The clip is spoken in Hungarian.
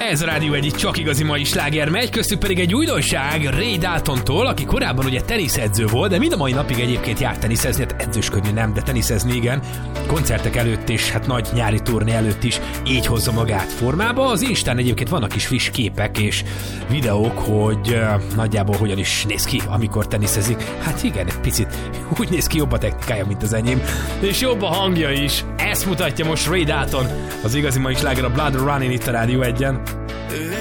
Ez a Rádió egyik csak igazi mai sláger megy, köztük pedig egy újdonság Ray Daltontól, aki korábban ugye teniszedző volt, de mind a mai napig egyébként jár teniszezni, hát edzősködni nem, de teniszezni igen. Koncertek előtt és hát nagy nyári turné előtt is így hozza magát formába. Az Instán egyébként vannak is friss képek és videók, hogy nagyjából hogyan is néz ki, amikor teniszezik. Hát igen, egy picit úgy néz ki, jobb a technikája, mint az enyém. És jobb a hangja is. Ezt mutatja most Ray Dalton, az igazi mai sláger a Blood Running itt a Rádió 1-en.